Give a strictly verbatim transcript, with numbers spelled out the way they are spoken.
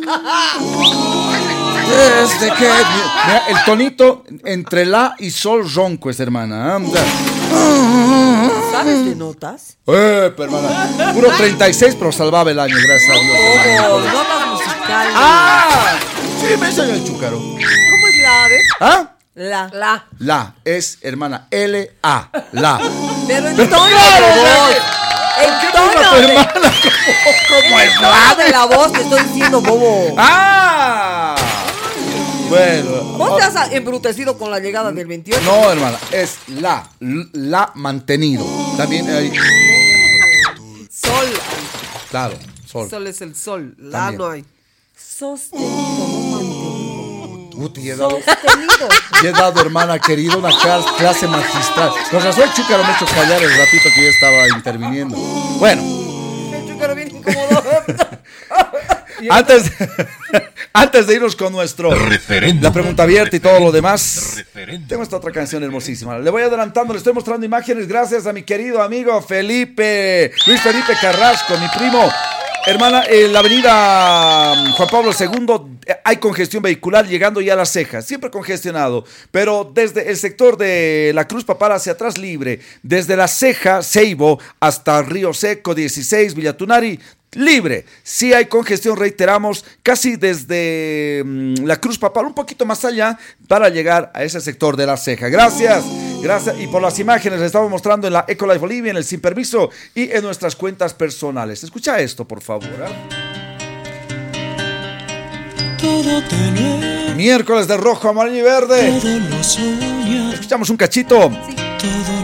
Desde que... Mira, el tonito entre la y sol ronco es, hermana. ¿Sabes de notas? Eh, pero, hermana. Puro treinta y seis, pero salvaba el año, gracias a Dios. Oh, notas musicales. ¡Ah! Sí, me enseñó el chúcaro. ¿Cómo es la ave? ¿Ah? La. La. La es, hermana, L A. La. Pero en Pero tono claro, de ya voz. que- En ¿Por qué tono burla tu de... hermana? ¿Cómo En es tono la? de la voz te estoy diciendo, bobo. ¡Ah! Bueno. ¿Vos te has embrutecido con la llegada del veintiocho? No, hermana, es la. La mantenido. También hay. Sol. Claro, sol. Sol es el sol. La También. no hay. Sostenido, no mantenido. Uy, he dado, Sostenido. he dado, hermana querida, una clas- clase magistral. Con razón, el chúcaro me ha hecho callar el ratito que yo estaba interviniendo. Bueno. El chúcaro bien incómodo. Antes, antes de irnos con nuestro Referéndum. la pregunta abierta y todo lo demás, Referéndum. tengo esta otra canción hermosísima. Le voy adelantando, le estoy mostrando imágenes gracias a mi querido amigo Felipe, Luis Felipe Carrasco, mi primo. Hermana, en la avenida Juan Pablo segundo eh, hay congestión vehicular llegando ya a Las Cejas, siempre congestionado, pero desde el sector de la Cruz Papal hacia atrás libre, desde La Ceja, Ceibo, hasta Río Seco, dieciséis, Villatunari, libre. Sí hay congestión, reiteramos, casi desde mm, la Cruz Papal, un poquito más allá, para llegar a ese sector de La Ceja. Gracias, gracias. Y por las imágenes les estamos mostrando en la Ecolife Bolivia, en el Sin Permiso y en nuestras cuentas personales. Escucha esto, por favor. ¿eh? Todo tener, Miércoles de rojo, amarillo y verde. todo lo soñar, Escuchamos un cachito. todo